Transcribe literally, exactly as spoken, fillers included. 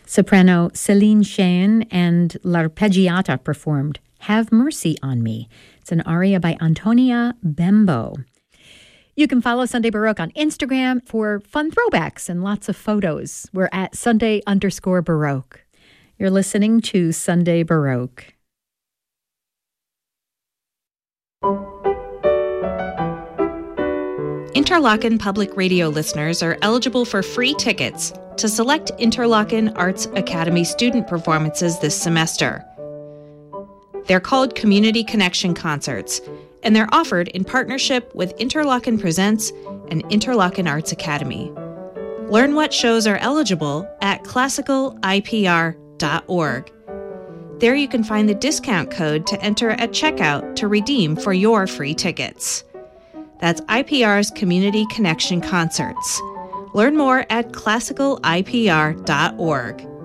Soprano Celine Cheyne and L'Arpeggiata performed Have Mercy on Me. It's an aria by Antonia Bembo. You can follow Sunday Baroque on Instagram for fun throwbacks and lots of photos. We're at Sunday underscore Baroque. You're listening to Sunday Baroque. Interlochen Public Radio listeners are eligible for free tickets to select Interlochen Arts Academy student performances this semester. They're called Community Connection Concerts, and they're offered in partnership with Interlochen Presents and Interlochen Arts Academy. Learn what shows are eligible at classical I P R dot org. There you can find the discount code to enter at checkout to redeem for your free tickets. That's I P R's Community Connection Concerts. Learn more at classical I P R dot org.